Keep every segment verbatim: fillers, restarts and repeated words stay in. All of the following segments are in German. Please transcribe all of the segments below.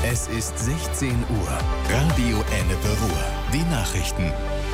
Es ist sechzehn Uhr. Radio Ennepe Ruhr. Die Nachrichten.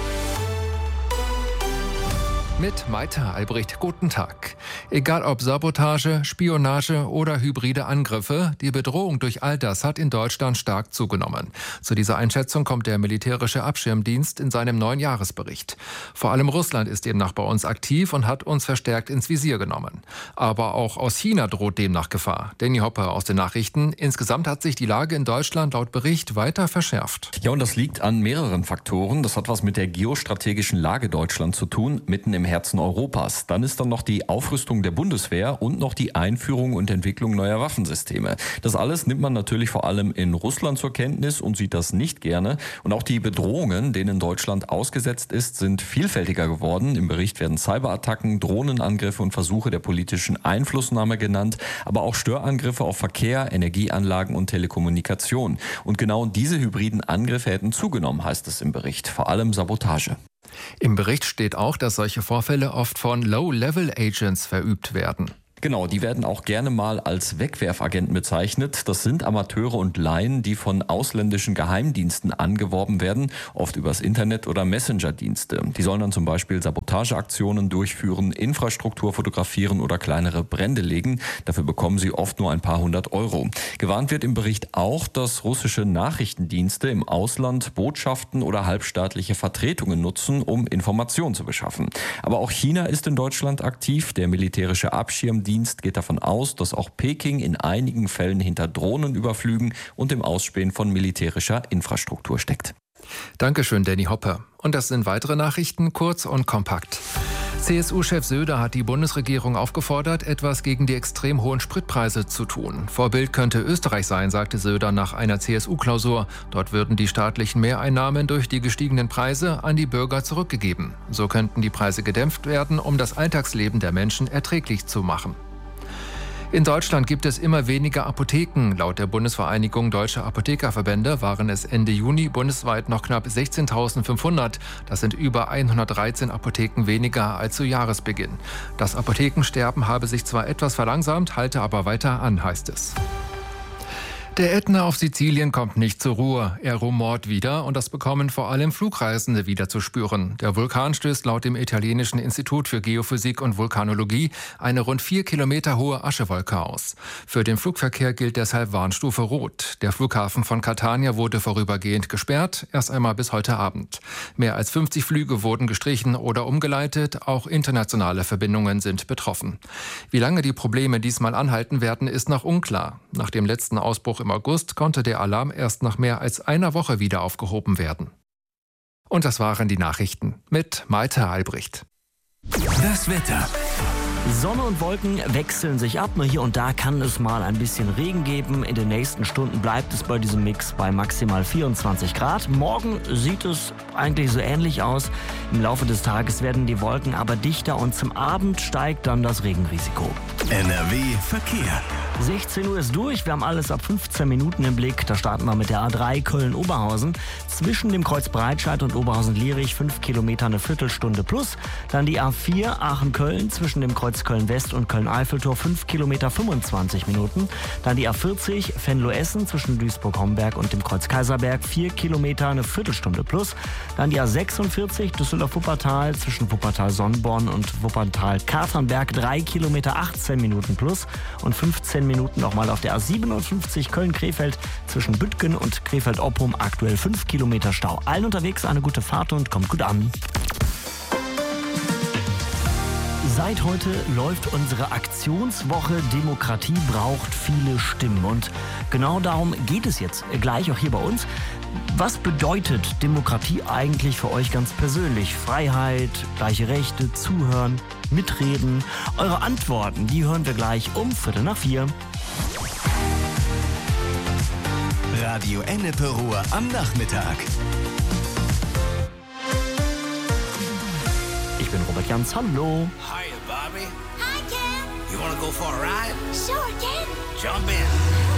Mit Maite Albrecht, guten Tag. Egal ob Sabotage, Spionage oder hybride Angriffe, die Bedrohung durch all das hat in Deutschland stark zugenommen. Zu dieser Einschätzung kommt der militärische Abschirmdienst in seinem neuen Jahresbericht. Vor allem Russland ist demnach bei uns aktiv und hat uns verstärkt ins Visier genommen. Aber auch aus China droht demnach Gefahr. Danny Hopper aus den Nachrichten. Insgesamt hat sich die Lage in Deutschland laut Bericht weiter verschärft. Ja, und das liegt an mehreren Faktoren. Das hat was mit der geostrategischen Lage Deutschlands zu tun, mitten im Herzen Europas. Dann ist dann noch die Aufrüstung der Bundeswehr und noch die Einführung und Entwicklung neuer Waffensysteme. Das alles nimmt man natürlich vor allem in Russland zur Kenntnis und sieht das nicht gerne. Und auch die Bedrohungen, denen Deutschland ausgesetzt ist, sind vielfältiger geworden. Im Bericht werden Cyberattacken, Drohnenangriffe und Versuche der politischen Einflussnahme genannt, aber auch Störangriffe auf Verkehr, Energieanlagen und Telekommunikation. Und genau diese hybriden Angriffe hätten zugenommen, heißt es im Bericht. Vor allem Sabotage. Im Bericht steht auch, dass solche Vorfälle oft von Low-Level-Agents verübt werden. Genau, die werden auch gerne mal als Wegwerfagenten bezeichnet. Das sind Amateure und Laien, die von ausländischen Geheimdiensten angeworben werden, oft übers Internet oder Messenger-Dienste. Die sollen dann zum Beispiel Sabotageaktionen durchführen, Infrastruktur fotografieren oder kleinere Brände legen. Dafür bekommen sie oft nur ein paar hundert Euro. Gewarnt wird im Bericht auch, dass russische Nachrichtendienste im Ausland Botschaften oder halbstaatliche Vertretungen nutzen, um Informationen zu beschaffen. Aber auch China ist in Deutschland aktiv. Der militärische Abschirmdienst Dienst geht davon aus, dass auch Peking in einigen Fällen hinter Drohnenüberflügen und dem Ausspähen von militärischer Infrastruktur steckt. Dankeschön, Danny Hopper. Und das sind weitere Nachrichten, kurz und kompakt. C S U-Chef Söder hat die Bundesregierung aufgefordert, etwas gegen die extrem hohen Spritpreise zu tun. Vorbild könnte Österreich sein, sagte Söder nach einer C S U-Klausur. Dort würden die staatlichen Mehreinnahmen durch die gestiegenen Preise an die Bürger zurückgegeben. So könnten die Preise gedämpft werden, um das Alltagsleben der Menschen erträglich zu machen. In Deutschland gibt es immer weniger Apotheken. Laut der Bundesvereinigung Deutscher Apothekerverbände waren es Ende Juni bundesweit noch knapp sechzehntausendfünfhundert. Das sind über hundertdreizehn Apotheken weniger als zu Jahresbeginn. Das Apothekensterben habe sich zwar etwas verlangsamt, halte aber weiter an, heißt es. Der Ätna auf Sizilien kommt nicht zur Ruhe. Er rumort wieder und das bekommen vor allem Flugreisende wieder zu spüren. Der Vulkan stößt laut dem italienischen Institut für Geophysik und Vulkanologie eine rund vier Kilometer hohe Aschewolke aus. Für den Flugverkehr gilt deshalb Warnstufe Rot. Der Flughafen von Catania wurde vorübergehend gesperrt, erst einmal bis heute Abend. Mehr als fünfzig Flüge wurden gestrichen oder umgeleitet, auch internationale Verbindungen sind betroffen. Wie lange die Probleme diesmal anhalten werden, ist noch unklar. Nach dem letzten Ausbruch im August konnte der Alarm erst nach mehr als einer Woche wieder aufgehoben werden. Und das waren die Nachrichten mit Maite Albrecht. Das Wetter. Sonne und Wolken wechseln sich ab. Nur hier und da kann es mal ein bisschen Regen geben. In den nächsten Stunden bleibt es bei diesem Mix bei maximal vierundzwanzig Grad. Morgen sieht es eigentlich so ähnlich aus. Im Laufe des Tages werden die Wolken aber dichter und zum Abend steigt dann das Regenrisiko. N R W Verkehr. sechzehn Uhr ist durch. Wir haben alles ab fünfzehn Minuten im Blick. Da starten wir mit der A drei Köln-Oberhausen. Zwischen dem Kreuz Breitscheid und Oberhausen-Lierich fünf Kilometer eine Viertelstunde plus. Dann die A vier Aachen-Köln zwischen dem Kreuz Köln-West und Köln-Eiffeltor fünf Kilometer fünfundzwanzig Minuten. Dann die A vierzig Venlo-Essen zwischen Duisburg-Homberg und dem Kreuz Kaiserberg vier Kilometer eine Viertelstunde plus. Dann die A sechsundvierzig Düsseldorf-Wuppertal zwischen Wuppertal-Sonnborn und Wuppertal-Katernberg drei Kilometer achtzehn Minuten plus und fünfzehn Minuten nochmal auf der A siebenundfünfzig Köln-Krefeld zwischen Büttgen und Krefeld-Oppum aktuell fünf Kilometer Stau. Allen unterwegs eine gute Fahrt und kommt gut an. Seit heute läuft unsere Aktionswoche Demokratie braucht viele Stimmen. Und genau darum geht es jetzt gleich auch hier bei uns. Was bedeutet Demokratie eigentlich für euch ganz persönlich? Freiheit, gleiche Rechte, zuhören, mitreden. Eure Antworten, die hören wir gleich um Viertel nach vier. Radio Ennepe Ruhr am Nachmittag. Ich bin Robert Jans, hallo. Hiya, Bobby. Hi, Ken. You wanna go for a ride? Sure, Ken. Jump in.